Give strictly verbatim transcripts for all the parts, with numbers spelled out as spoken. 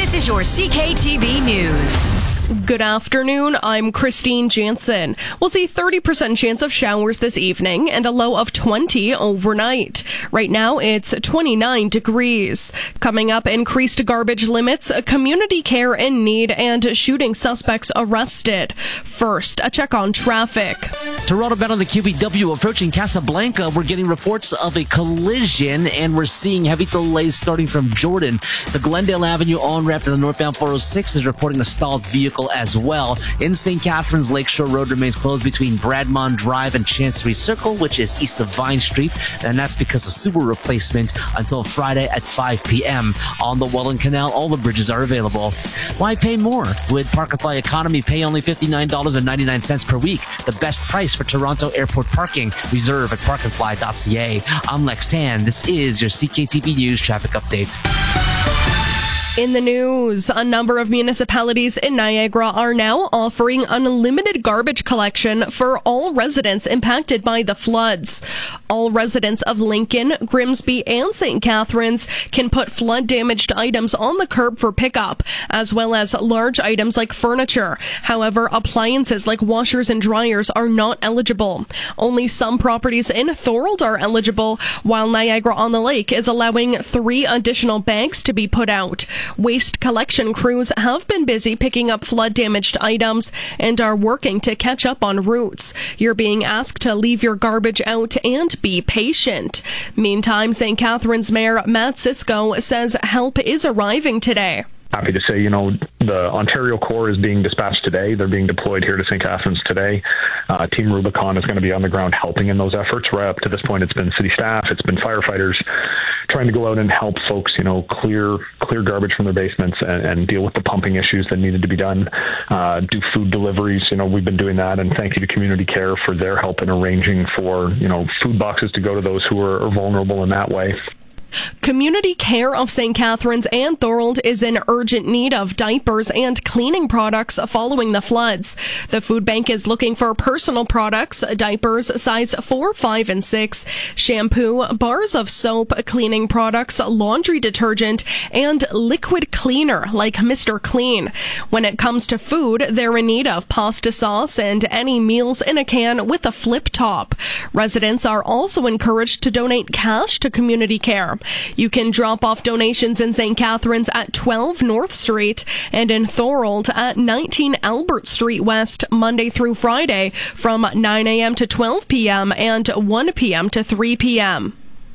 This is your C K T B News. Good afternoon, I'm Christine Jansen. We'll see thirty percent chance of showers this evening and a low of twenty overnight. Right now, it's twenty-nine degrees. Coming up, increased garbage limits, community care in need, and shooting suspects arrested. First, a check on traffic. Toronto bound on the Q B W approaching Casablanca. We're getting reports of a collision, and we're seeing heavy delays starting from Jordan. The Glendale Avenue on-ramp to the northbound four oh six is reporting a stalled vehicle as well. In Saint Catharines, Lakeshore Road remains closed between Bradmont Drive and Chancery Circle, which is east of Vine Street, and that's because of sewer replacement until Friday at five p.m. On the Welland Canal, all the bridges are available. Why pay more? With Park and Fly Economy, pay only fifty-nine dollars and ninety-nine cents per week. The best price for Toronto Airport parking. Reserve at park and fly dot c a. I'm Lex Tan. This is your C K T B News traffic update. In the news, a number of municipalities in Niagara are now offering unlimited garbage collection for all residents impacted by the floods. All residents of Lincoln, Grimsby, and Saint Catharines can put flood-damaged items on the curb for pickup, as well as large items like furniture. However, appliances like washers and dryers are not eligible. Only some properties in Thorold are eligible, while Niagara-on-the-Lake is allowing three additional bags to be put out. Waste collection crews have been busy picking up flood-damaged items and are working to catch up on routes. You're being asked to leave your garbage out and be patient. Meantime, Saint Catharines Mayor Matt Cisco says help is arriving today. Happy to say, you know, the Ontario Corps is being dispatched today. They're being deployed here to Saint Catharines today. Uh, Team Rubicon is going to be on the ground helping in those efforts. Right up to this point, it's been city staff, it's been firefighters trying to go out and help folks, you know, clear clear garbage from their basements and, and deal with the pumping issues that needed to be done. Uh, do food deliveries. You know, we've been doing that, and thank you to Community Care for their help in arranging for, you know, food boxes to go to those who are, are vulnerable in that way. Community Care of Saint Catharines and Thorold is in urgent need of diapers and cleaning products following the floods. The food bank is looking for personal products, diapers size four, five, and six, shampoo, bars of soap, cleaning products, laundry detergent, and liquid cleaner like Mister Clean. When it comes to food, they're in need of pasta sauce and any meals in a can with a flip top. Residents are also encouraged to donate cash to Community Care. You can drop off donations in Saint Catharines at twelve North Street and in Thorold at nineteen Albert Street West Monday through Friday from nine a.m. to twelve p.m. and one p.m. to three p.m.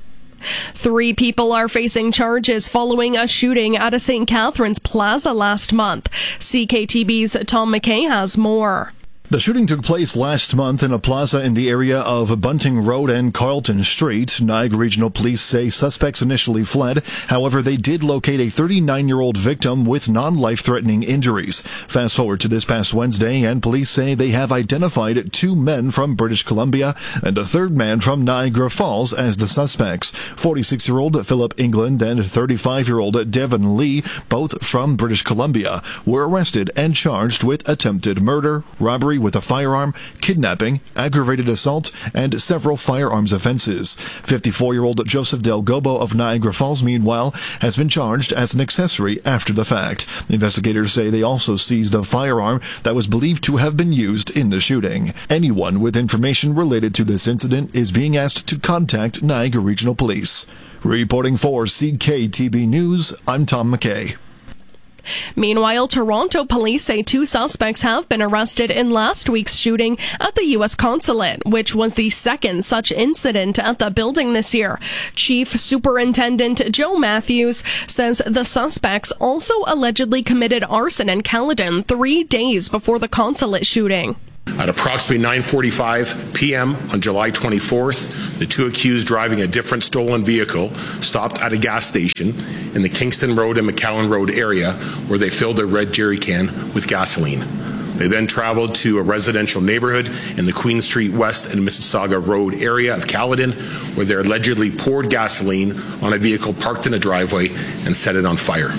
Three people are facing charges following a shooting at a Saint Catharines plaza last month. C K T B's Tom McKay has more. The shooting took place last month in a plaza in the area of Bunting Road and Carlton Street. Niagara Regional Police say suspects initially fled. However, they did locate a thirty-nine-year-old victim with non-life-threatening injuries. Fast forward to this past Wednesday, and police say they have identified two men from British Columbia and a third man from Niagara Falls as the suspects. forty-six-year-old Philip England and thirty-five-year-old Devon Lee, both from British Columbia, were arrested and charged with attempted murder, robbery with a firearm, kidnapping, aggravated assault, and several firearms offenses. fifty-four-year-old Joseph Del Gobo of Niagara Falls, meanwhile, has been charged as an accessory after the fact. Investigators say they also seized a firearm that was believed to have been used in the shooting. Anyone with information related to this incident is being asked to contact Niagara Regional Police. Reporting for C K T B News, I'm Tom McKay. Meanwhile, Toronto police say two suspects have been arrested in last week's shooting at the U S consulate, which was the second such incident at the building this year. Chief Superintendent Joe Matthews says the suspects also allegedly committed arson in Caledon three days before the consulate shooting. At approximately nine forty-five p.m. on July twenty-fourth, the two accused driving a different stolen vehicle stopped at a gas station in the Kingston Road and McCowan Road area where they filled a red jerry can with gasoline. They then traveled to a residential neighborhood in the Queen Street West and Mississauga Road area of Caledon where they allegedly poured gasoline on a vehicle parked in a driveway and set it on fire.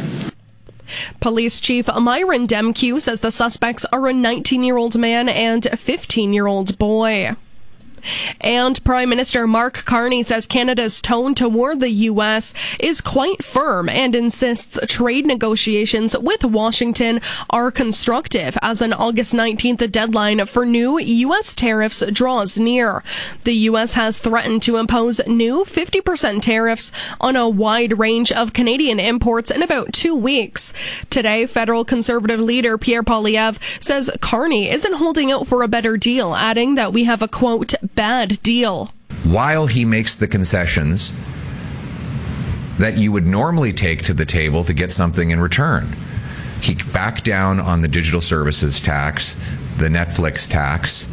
Police Chief Myron Demkew says the suspects are a nineteen-year-old man and a fifteen-year-old boy. And Prime Minister Mark Carney says Canada's tone toward the U S is quite firm and insists trade negotiations with Washington are constructive as an August nineteenth deadline for new U S tariffs draws near. The U S has threatened to impose new fifty percent tariffs on a wide range of Canadian imports in about two weeks. Today, federal Conservative leader Pierre Poilievre says Carney isn't holding out for a better deal, adding that we have a, quote, bad deal. While he makes the concessions that you would normally take to the table to get something in return. He backed down on the digital services tax, the Netflix tax.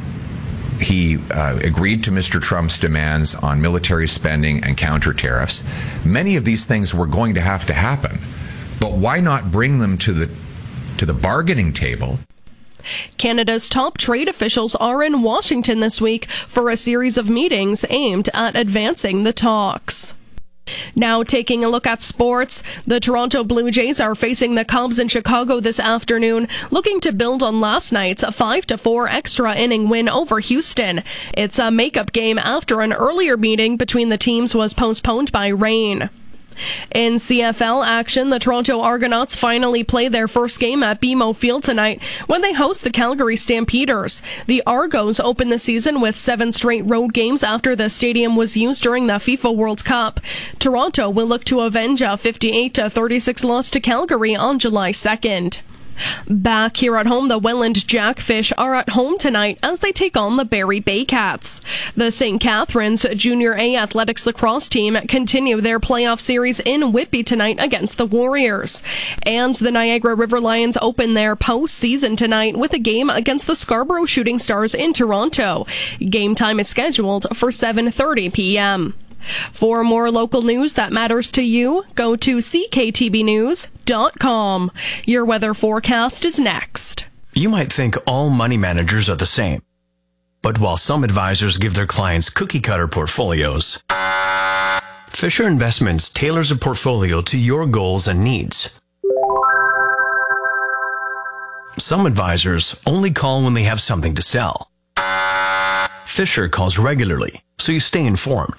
He uh, agreed to Mister Trump's demands on military spending and counter tariffs. Many of these things were going to have to happen, but why not bring them to the to the bargaining table? Canada's top trade officials are in Washington this week for a series of meetings aimed at advancing the talks. Now taking a look at sports, the Toronto Blue Jays are facing the Cubs in Chicago this afternoon, looking to build on last night's five to four extra inning win over Houston. It's a makeup game after an earlier meeting between the teams was postponed by rain. In C F L action, the Toronto Argonauts finally play their first game at B M O Field tonight when they host the Calgary Stampeders. The Argos open the season with seven straight road games after the stadium was used during the FIFA World Cup. Toronto will look to avenge a fifty-eight to thirty-six loss to Calgary on July second. Back here at home, the Welland Jackfish are at home tonight as they take on the Barrie Baycats. The Saint Catharines Junior A Athletics lacrosse team continue their playoff series in Whitby tonight against the Warriors. And the Niagara River Lions open their postseason tonight with a game against the Scarborough Shooting Stars in Toronto. Game time is scheduled for seven thirty p.m. For more local news that matters to you, go to c k t b news dot com. Your weather forecast is next. You might think all money managers are the same. But while some advisors give their clients cookie-cutter portfolios, Fisher Investments tailors a portfolio to your goals and needs. Some advisors only call when they have something to sell. Fisher calls regularly, so you stay informed.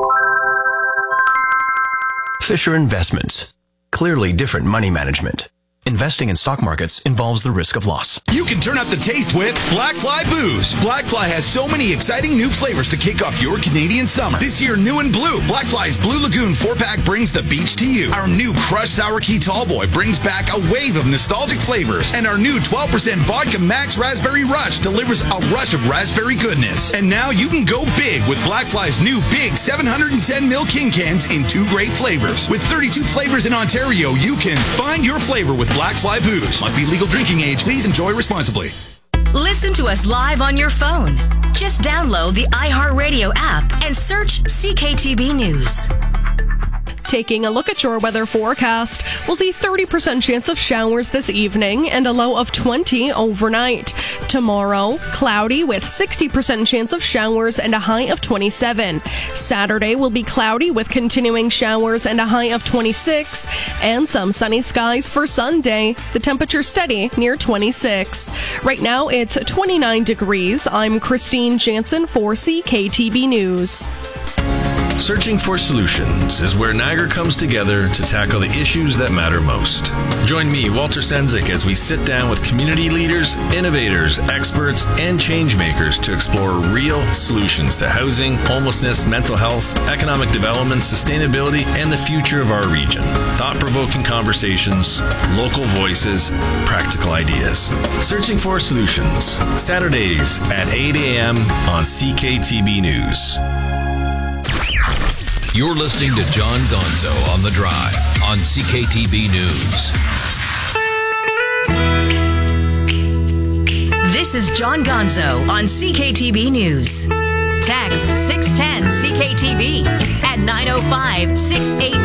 Fisher Investments. Clearly different money management. Investing in stock markets involves the risk of loss. You can turn up the taste with Blackfly Booze. Blackfly has so many exciting new flavors to kick off your Canadian summer. This year, new and blue, Blackfly's Blue Lagoon four-pack brings the beach to you. Our new Crushed Sour Key Tallboy brings back a wave of nostalgic flavors. And our new twelve percent Vodka Max Raspberry Rush delivers a rush of raspberry goodness. And now you can go big with Blackfly's new big seven hundred ten milliliter King cans in two great flavors. With thirty-two flavors in Ontario, you can find your flavor with Blackfly Booze. Must be legal drinking age. Please enjoy responsibly. Listen to us live on your phone. Just download the iHeartRadio app and search C K T B News. Taking a look at your weather forecast, we'll see thirty percent chance of showers this evening and a low of twenty overnight. Tomorrow, cloudy with sixty percent chance of showers and a high of twenty-seven. Saturday will be cloudy with continuing showers and a high of twenty-six. And some sunny skies for Sunday. The temperature steady near twenty-six. Right now, it's twenty-nine degrees. I'm Christine Jansen for C K T B News. Searching for Solutions is where Niagara comes together to tackle the issues that matter most. Join me, Walter Senzik, as we sit down with community leaders, innovators, experts, and change makers to explore real solutions to housing, homelessness, mental health, economic development, sustainability, and the future of our region. Thought-provoking conversations, local voices, practical ideas. Searching for Solutions, Saturdays at eight a.m. on C K T B News. You're listening to John Gonzo on The Drive on C K T B News. This is John Gonzo on C K T B News. Text six ten C K T B at nine oh five six eight